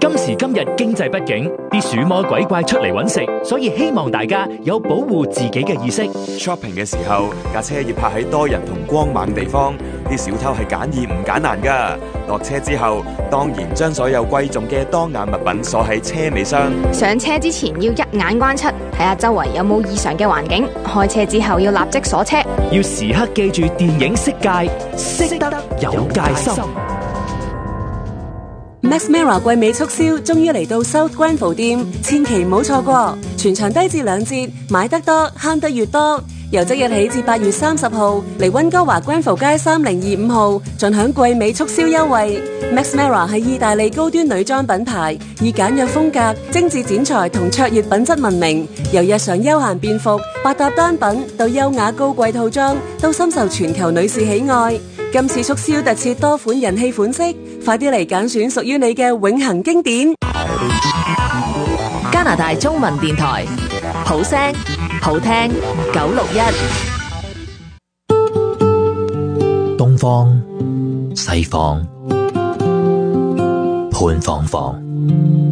今時今日經濟不景，啲鼠魔鬼怪出嚟揾食，所以希望大家有保護自己嘅意識。 Shopping 嘅時候，架車要泊喺多人同光猛地方，啲小偷係揀易唔揀難㗎。落車之後，當然將所有貴重嘅當眼物品鎖喺車尾箱。 上車之前要一眼關七，睇下周圍有冇異常嘅環境。開車之後要立即鎖車， 要時刻記住電影色戒，識得有戒心。 Max Mara 季尾促銷終於嚟到 South Grenfell 店，千祈唔好錯過，全場低至2折，買得多慳得越多。由即日起至8月30號，嚟溫哥華 Grenfell 街3025號盡享季尾促銷優惠。Max Mara 係意大利高端女裝品牌，以簡約風格、精緻剪裁同卓越品質聞名。由日常休閒便服、百搭單品到優雅高貴套裝，都深受全球女士喜愛。今次促銷特設多款人氣款式，快啲嚟揀選屬於你嘅永恆經典。 加拿大中文電台，好聲好聽961。 東方西方，潘芳芳。